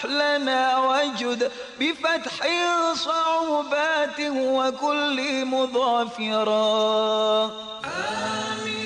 وافتح لنا وجد بفتح صعوبات وكل مظافرا. آمين.